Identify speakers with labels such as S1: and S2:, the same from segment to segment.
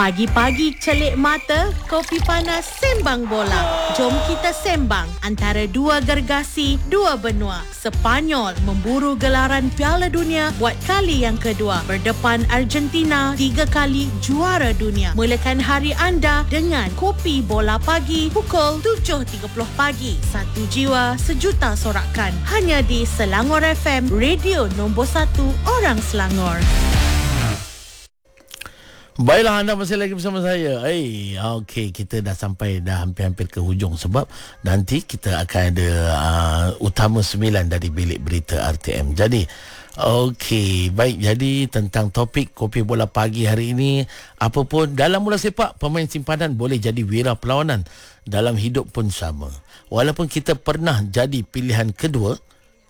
S1: Pagi-pagi celik mata, kopi panas sembang bola. Jom kita sembang antara dua gergasi, dua benua. Sepanyol memburu gelaran Piala Dunia buat kali yang kedua. Berdepan Argentina 3 kali juara dunia. Mulakan hari anda dengan kopi bola pagi pukul 7.30 pagi. Satu jiwa, sejuta sorakan. Hanya di Selangor FM, radio nombor 1 orang Selangor.
S2: Baiklah, anda masih lagi bersama saya. Okey, kita dah sampai dah hampir-hampir ke hujung sebab nanti kita akan ada utama 9 dari bilik berita RTM. Jadi, okey, baik. Jadi tentang topik kopi bola pagi hari ini, apapun dalam bola sepak, pemain simpanan boleh jadi wira perlawanan. Dalam hidup pun sama. Walaupun kita pernah jadi pilihan kedua,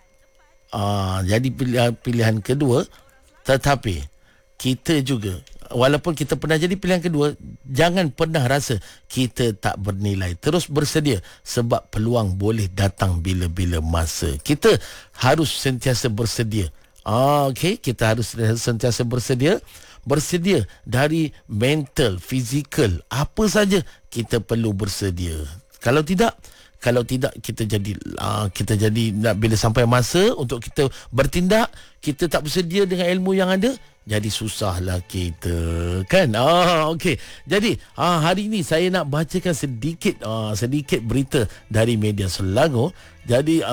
S2: pilihan kedua, tetapi kita juga, walaupun kita pernah jadi pilihan kedua, jangan pernah rasa kita tak bernilai. Terus bersedia sebab peluang boleh datang bila-bila masa. Kita harus sentiasa bersedia. Okey, kita harus sentiasa bersedia. Bersedia dari mental, fizikal, apa saja kita perlu bersedia. Kalau tidak kita jadi bila sampai masa untuk kita bertindak, kita tak bersedia dengan ilmu yang ada, jadi susahlah kita, kan? Okey. Jadi hari ini saya nak bacakan sedikit berita dari media Selangor. Jadi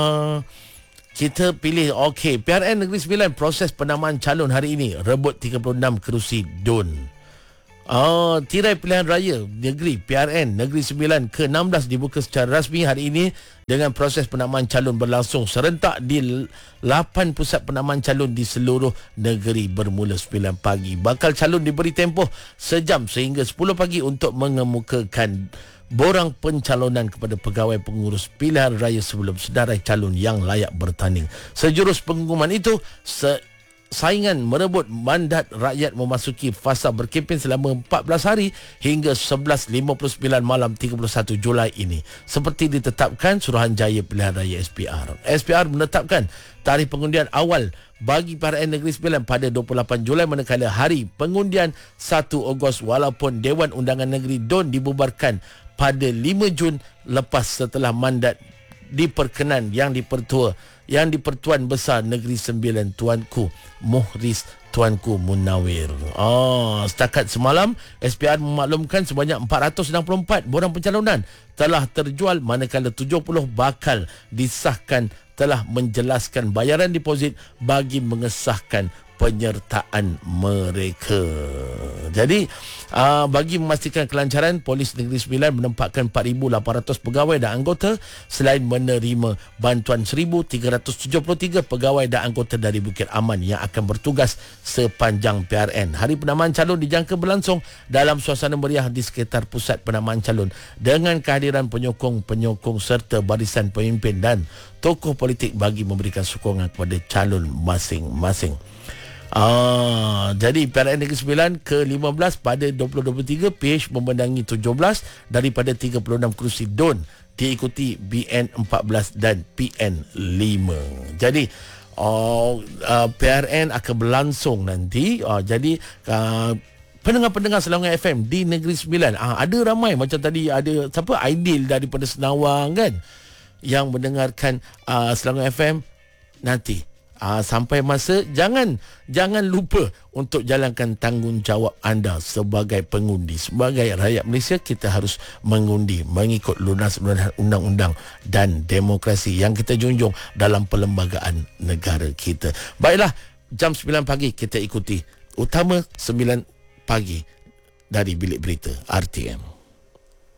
S2: kita pilih, okey, PRN Negeri Sembilan proses penamaan calon hari ini, rebut 36 kerusi DUN. Tirai pilihan raya negeri PRN Negeri Sembilan ke-16 dibuka secara rasmi hari ini dengan proses penamaan calon berlangsung serentak di 8 pusat penamaan calon di seluruh negeri bermula 9 pagi. Bakal calon diberi tempoh sejam sehingga 10 pagi untuk mengemukakan borang pencalonan kepada pegawai pengurus pilihan raya sebelum senarai calon yang layak bertanding. Sejurus pengumuman itu, saingan merebut mandat rakyat memasuki fasa berkempen selama 14 hari hingga 11.59 malam 31 Julai ini. Seperti ditetapkan Suruhanjaya Pilihan Raya SPR. SPR menetapkan tarikh pengundian awal bagi PRN Negeri Sembilan pada 28 Julai manakala hari pengundian 1 Ogos walaupun Dewan Undangan Negeri DUN dibubarkan pada 5 Jun lepas setelah mandat diperkenan yang di-Pertuan Besar Negeri Sembilan Tuanku Muhriz Tuanku Munawir. Setakat semalam SPR memaklumkan sebanyak 464 borang pencalonan telah terjual manakala 70 bakal disahkan telah menjelaskan bayaran deposit bagi mengesahkan penyertaan mereka. Jadi bagi memastikan kelancaran, Polis Negeri Sembilan menempatkan 4,800 pegawai dan anggota selain menerima bantuan 1,373 pegawai dan anggota dari Bukit Aman yang akan bertugas sepanjang PRN. Hari penamaan calon dijangka berlangsung dalam suasana meriah di sekitar pusat penamaan calon dengan kehadiran penyokong-penyokong serta barisan pemimpin dan tokoh politik bagi memberikan sokongan kepada calon masing-masing. Jadi PRN Negeri Sembilan ke-15 pada 2023, PH memenangi 17 daripada 36 kerusi DUN, diikuti BN14 dan PN5. Jadi PRN akan berlangsung nanti. Jadi pendengar-pendengar Selangor FM di Negeri Sembilan, ada ramai macam tadi ada siapa, Aidil daripada Senawang kan, yang mendengarkan Selangor FM nanti. Sampai masa, jangan lupa untuk jalankan tanggungjawab anda sebagai pengundi. Sebagai rakyat Malaysia, kita harus mengundi mengikut lunas undang-undang dan demokrasi yang kita junjung dalam perlembagaan negara kita. Baiklah, jam 9 pagi kita ikuti utama 9 pagi dari bilik berita RTM.